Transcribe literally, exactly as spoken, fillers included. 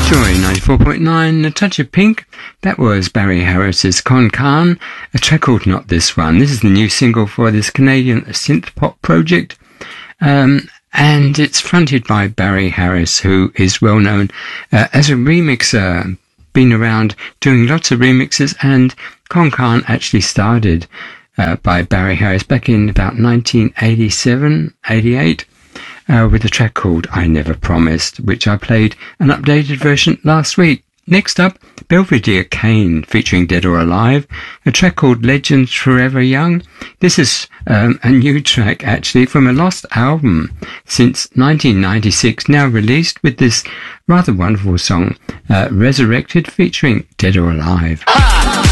Joy ninety-four point nine, A Touch of Pink. That was Barry Harris's Con Can, a track called Not This One. This is the new single for this Canadian synth pop project. Um, and it's fronted by Barry Harris, who is well known uh, as a remixer, been around doing lots of remixes, and Con Can actually started uh, by Barry Harris back in about nineteen eighty-seven, eighty-eight. Uh, with a track called I Never Promised, which I played an updated version last week. Next up, Belvedere Kane featuring Dead or Alive, a track called Legends Forever Young. This is um, a new track actually from a lost album since nineteen ninety-six, now released with this rather wonderful song, uh, Resurrected, featuring Dead or Alive. Ha!